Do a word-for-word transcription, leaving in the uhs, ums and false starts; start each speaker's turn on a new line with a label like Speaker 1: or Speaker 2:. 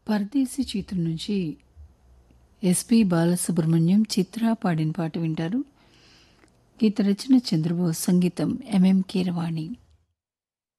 Speaker 1: పరదేశీ చిత్రం నుంచి ఎస్పి బాలసుబ్రహ్మణ్యం, చిత్ర పాడిన పాట వింటారు. గీత రచన చంద్రబోస్, సంగీతం ఎంఎం కీరవాణి.